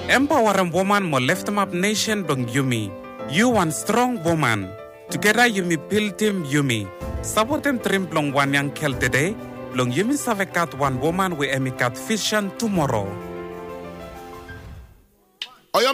Empowering woman mo lift up nation dong Yumi. You one strong woman. Together Yumi build team Yumi. Sabotem trim plong one yang kel today. Long Yumi savekat one woman we emikat vision tomorrow.